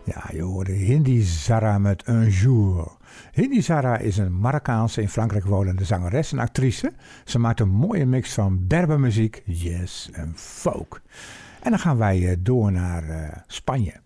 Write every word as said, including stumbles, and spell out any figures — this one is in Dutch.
Ja, je hoorde Hindi Zara met Un Jour. Hindi Zara is een Marokkaanse in Frankrijk wonende zangeres en actrice. Ze maakt een mooie mix van berbermuziek, jazz en folk. En dan gaan wij door naar uh, Spanje.